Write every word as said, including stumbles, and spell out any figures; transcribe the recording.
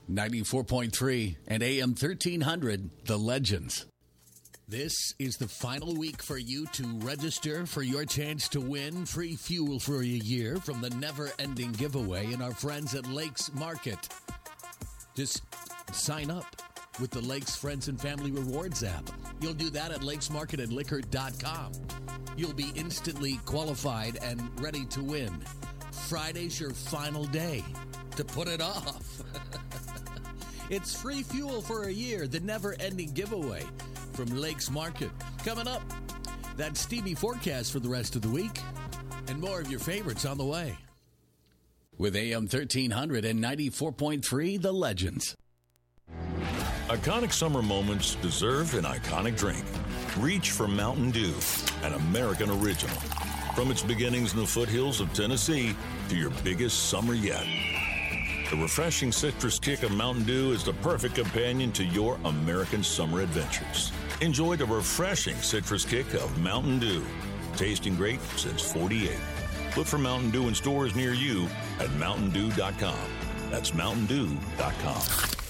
ninety-four point three and A M thirteen hundred, The Legends. This is the final week for you to register for your chance to win free fuel for a year from the never-ending giveaway in our friends at Lakes Market. Just sign up with the Lakes Friends and Family Rewards app. You'll do that at lakes market and liquor dot com. You'll be instantly qualified and ready to win. Friday's your final day to put it off. It's free fuel for a year, the never-ending giveaway from Lakes Market. Coming up, that steamy forecast for the rest of the week, and more of your favorites on the way. With A M thirteen hundred and ninety-four point three, The Legends. Iconic summer moments deserve an iconic drink. Reach for Mountain Dew, an American original. From its beginnings in the foothills of Tennessee to your biggest summer yet. The refreshing citrus kick of Mountain Dew is the perfect companion to your American summer adventures. Enjoy the refreshing citrus kick of Mountain Dew. Tasting great since forty-eight. Look for Mountain Dew in stores near you at mountain dew dot com. That's mountain dew dot com.